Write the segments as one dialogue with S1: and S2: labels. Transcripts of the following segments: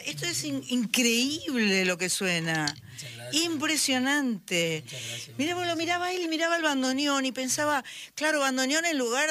S1: esto es increíble lo que suena. Impresionante. Mira, lo miraba él y miraba el bandoneón y pensaba, claro, bandoneón en lugar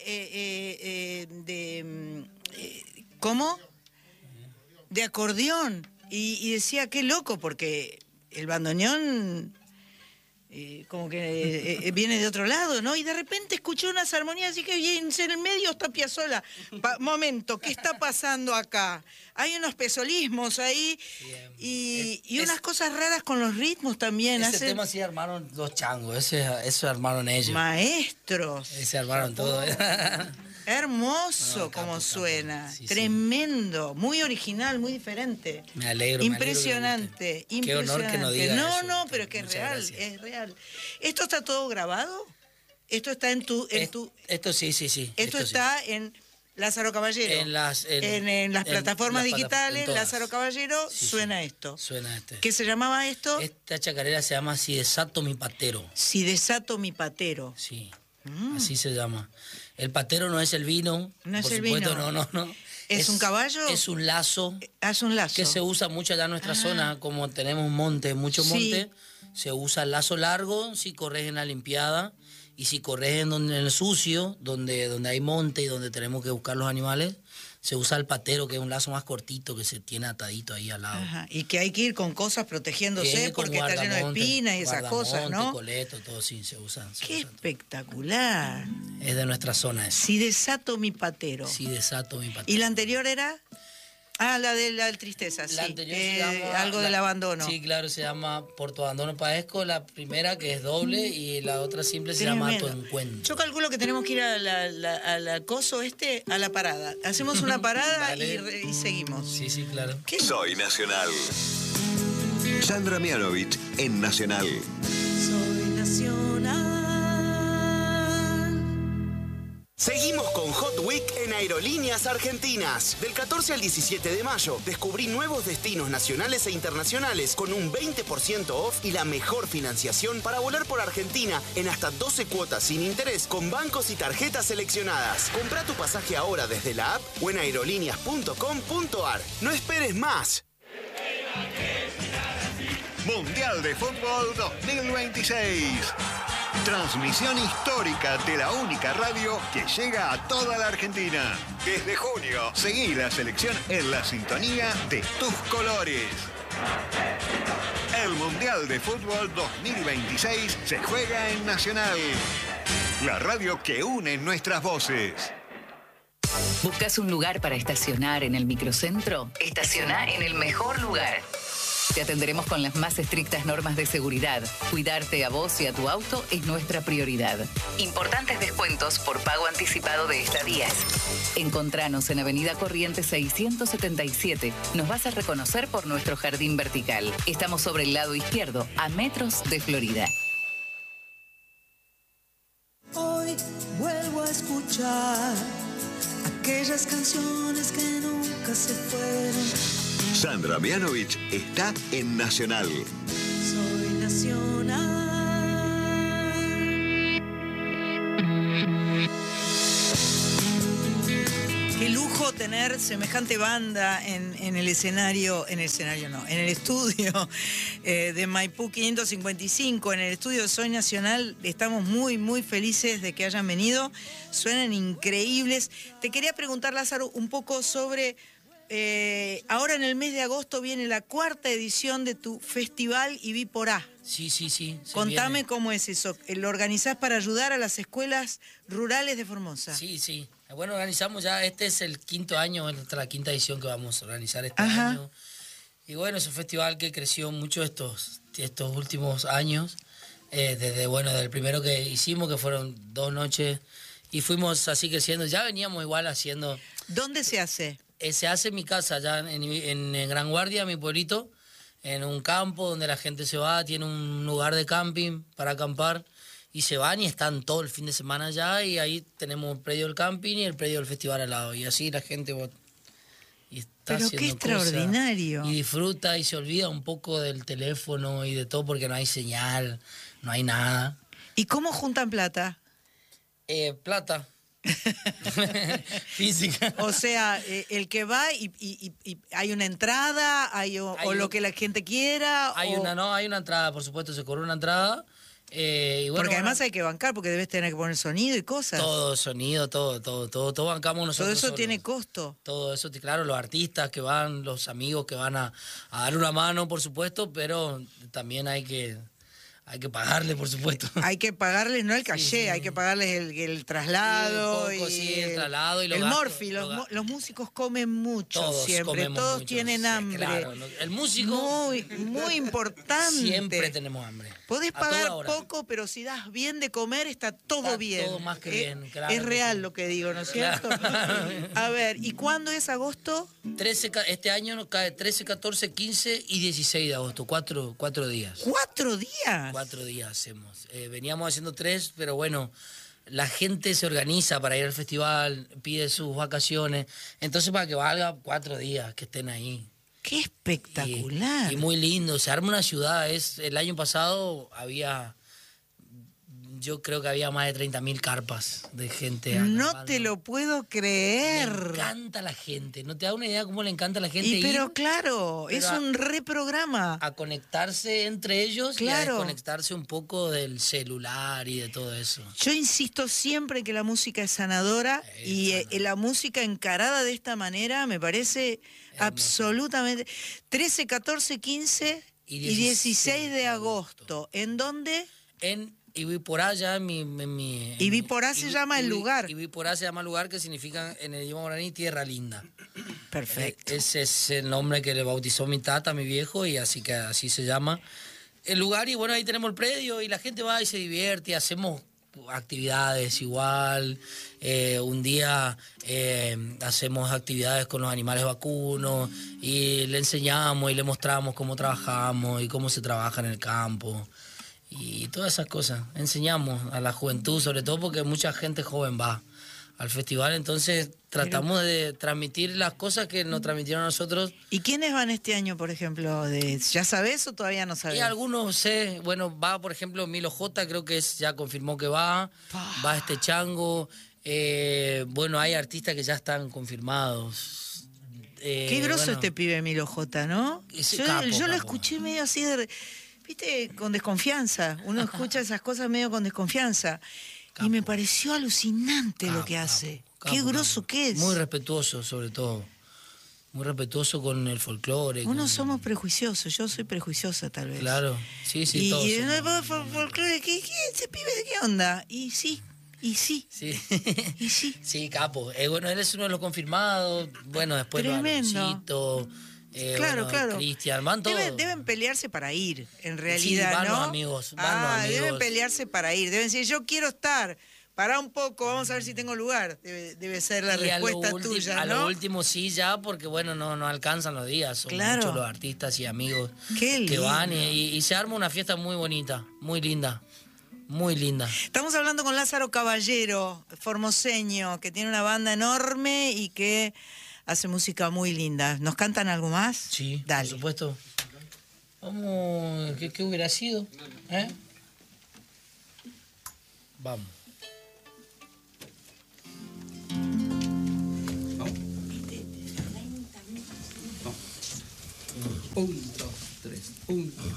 S1: ¿cómo? De acordeón. Y decía, qué loco, porque el bandoneón como que viene de otro lado, ¿no? Y de repente escuchó unas armonías así que bien, en el medio está Piazzolla. Momento, ¿qué está pasando acá? Hay unos pesolismos ahí y unas cosas raras con los ritmos también.
S2: Ese tema sí armaron los changos, eso armaron ellos.
S1: Maestros.
S2: Se armaron todo.
S1: Hermoso como suena, sí, tremendo, sí. Muy original, muy diferente.
S2: Me alegro.
S1: Impresionante,
S2: impresionante. Qué honor que nos diga
S1: No,
S2: eso.
S1: No, pero que es real, gracias. Es real. ¿Esto está todo grabado? ¿Esto está en tu...?
S2: Esto sí.
S1: Esto está sí. En Lázaro Caballero. En las plataformas digitales, Lázaro Caballero, sí, suena esto.
S2: Suena este.
S1: ¿Qué se llamaba esto?
S2: Esta chacarera se llama Si desato mi patero.
S1: Si desato mi patero.
S2: Sí, así se llama. El patero no es el vino.
S1: No es el vino.
S2: No.
S1: ¿Es un caballo?
S2: Es un lazo.
S1: Es un lazo.
S2: Que se usa mucho allá en nuestra zona, como tenemos mucho monte, se usa el lazo largo si corres en la limpiada y si corres en el sucio, donde hay monte y donde tenemos que buscar los animales, se usa el patero, que es un lazo más cortito que se tiene atadito ahí al lado.
S1: Ajá. Y que hay que ir con cosas protegiéndose porque está lleno de espinas y esas cosas, ¿no?
S2: Coleto, todo sí se usa.
S1: ¡Qué espectacular!
S2: Es de nuestra zona eso.
S1: Si desato mi patero.
S2: Si desato mi patero.
S1: ¿Y la anterior era? La de la tristeza, sí.
S2: Anterior se llama,
S1: algo del abandono.
S2: Sí, claro, se llama Por tu abandono padezco, la primera que es doble y la otra simple se llama Tu encuentro.
S1: Yo calculo que tenemos que ir al acoso a la parada. Hacemos una parada y seguimos.
S2: Sí, claro.
S3: Soy Nacional. Sandra Mianovich en Nacional.
S1: Soy Nacional.
S4: Seguimos con Hot Week en Aerolíneas Argentinas. Del 14 al 17 de mayo, descubrí nuevos destinos nacionales e internacionales con un 20% off y la mejor financiación para volar por Argentina en hasta 12 cuotas sin interés con bancos y tarjetas seleccionadas. Comprá tu pasaje ahora desde la app o en aerolíneas.com.ar. No esperes más.
S3: Mundial de Fútbol 2026. Transmisión histórica de la única radio que llega a toda la Argentina. Desde junio, seguí la selección en la sintonía de tus colores. El Mundial de Fútbol 2026 se juega en Nacional. La radio que une nuestras voces.
S5: ¿Buscas un lugar para estacionar en el microcentro? Estaciona en el mejor lugar. Te atenderemos con las más estrictas normas de seguridad. Cuidarte a vos y a tu auto es nuestra prioridad. Importantes descuentos por pago anticipado de estadías. Encontranos en Avenida Corrientes 677. Nos vas a reconocer por nuestro jardín vertical. Estamos sobre el lado izquierdo, a metros de Florida.
S6: Hoy vuelvo a escuchar aquellas canciones que nunca se fueron.
S3: Sandra Mianovich está en Nacional.
S6: Soy Nacional.
S1: Qué lujo tener semejante banda en el escenario, en el estudio de Maipú 555, en el estudio de Soy Nacional. Estamos muy, muy felices de que hayan venido. Suenan increíbles. Te quería preguntar, Lázaro, un poco sobre... ahora en el mes de agosto viene la 4ª edición de tu festival Y por A.
S2: Sí.
S1: Contame cómo es eso. ¿Lo organizás para ayudar a las escuelas rurales de Formosa?
S2: Sí. Bueno, organizamos ya, este es el 5º año, esta es la 5ª edición que vamos a organizar este año. Y bueno, es un festival que creció mucho estos últimos años. Desde el primero que hicimos, que fueron 2 noches, y fuimos así creciendo. Ya veníamos igual haciendo...
S1: ¿Dónde se hace?
S2: Se hace en mi casa, allá en Gran Guardia, mi pueblito, en un campo donde la gente se va, tiene un lugar de camping para acampar, y se van y están todo el fin de semana allá, y ahí tenemos el predio del camping y el predio del festival al lado, y así la gente y está
S1: pero qué extraordinario.
S2: Y disfruta y se olvida un poco del teléfono y de todo porque no hay señal, no hay nada.
S1: ¿Y cómo juntan plata?
S2: Plata. Física.
S1: O sea, el que va y hay una entrada, o lo que la gente quiera.
S2: Hay una entrada, por supuesto, se cobra una entrada. Y bueno,
S1: porque además hay que bancar, porque debes tener que poner sonido y cosas.
S2: Todo, sonido, todo bancamos nosotros.
S1: Todo eso
S2: solos.
S1: tiene costo.
S2: Todo eso, claro, los artistas que van, los amigos que van a dar una mano, por supuesto, pero también hay que pagarle, por supuesto.
S1: Hay que pagarles, no el caché, hay que pagarles el traslado.
S2: El traslado y los
S1: el
S2: gastos,
S1: morfi. Los músicos comen mucho
S2: todos
S1: siempre, todos
S2: mucho,
S1: tienen hambre.
S2: Claro, el músico...
S1: Muy importante.
S2: Siempre tenemos hambre.
S1: Podés pagar poco, pero si das bien de comer, está todo bien.
S2: Todo más que bien, claro.
S1: Es real lo que digo, ¿no es cierto?
S2: Claro.
S1: A ver, ¿y cuándo es agosto?
S2: Este año nos cae 13, 14, 15 y 16 de agosto, 4 días.
S1: ¿4 días?
S2: 4 días hacemos. Veníamos haciendo 3, pero bueno, la gente se organiza para ir al festival, pide sus vacaciones, entonces para que valga 4 días que estén ahí.
S1: ¡Qué espectacular!
S2: Y muy lindo, se arma una ciudad. El año pasado yo creo que había más de 30.000 carpas de gente.
S1: No te lo puedo creer.
S2: Le encanta la gente, no te da una idea cómo le encanta a la gente
S1: pero claro, es un reprograma.
S2: A conectarse entre ellos y a
S1: Claro.
S2: desconectarse un poco del celular y de todo eso.
S1: Yo insisto siempre que la música es sanadora y la música encarada de esta manera me parece absolutamente... 13, 14, 15 y 16 de agosto. ¿En dónde?
S2: En Ibiporá, ya
S1: Ibiporá se llama el lugar.
S2: Ibiporá se llama el lugar, que significa en el idioma guaraní tierra linda.
S1: Perfecto.
S2: Ese es el nombre que le bautizó mi tata, mi viejo, y así se llama el lugar. Y bueno, ahí tenemos el predio y la gente va y se divierte, hacemos actividades igual. Un día hacemos actividades con los animales vacunos y le enseñamos y le mostramos cómo trabajamos y cómo se trabaja en el campo. Y todas esas cosas. Enseñamos a la juventud, sobre todo porque mucha gente joven va al festival, entonces tratamos de transmitir las cosas que nos transmitieron a nosotros.
S1: ¿Y quiénes van este año, por ejemplo? ¿Ya sabés o todavía no sabés?
S2: Y algunos sé, bueno, va por ejemplo Milo J, creo que ya confirmó que va este Chango, bueno, hay artistas que ya están confirmados.
S1: Qué groso este pibe Milo J, ¿no? Yo lo escuché medio así viste, con desconfianza. Uno escucha esas cosas medio con desconfianza. Y me pareció alucinante lo que hace. Qué groso que es.
S2: Muy respetuoso, sobre todo. Muy respetuoso con el folclore.
S1: Somos prejuiciosos. Yo soy prejuiciosa, tal vez.
S2: Claro, sí, todos.
S1: Y folclore, ¿ese pibe de qué onda? Y sí. Y sí.
S2: Sí, capo. Bueno, él es uno de los confirmados. Bueno, después
S1: Tremendo. Claro.
S2: Cristian, van todos.
S1: Deben pelearse para ir, en realidad,
S2: van
S1: ¿no?
S2: Los amigos, van los amigos.
S1: Deben pelearse para ir. Deben decir, yo quiero estar. Pará un poco, vamos a ver si tengo lugar. Debe ser la respuesta tuya, ¿no?
S2: A lo último sí, ya, porque bueno, no alcanzan los días. Son muchos los artistas y amigos que van y se arma una fiesta muy bonita, muy linda. Muy linda.
S1: Estamos hablando con Lázaro Caballero, formoseño, que tiene una banda enorme y que hace música muy linda. ¿Nos cantan algo más?
S2: Sí,
S1: dale.
S2: Por supuesto. Vamos, ¿qué hubiera sido? Vamos.
S7: Un, dos, tres, un, dos.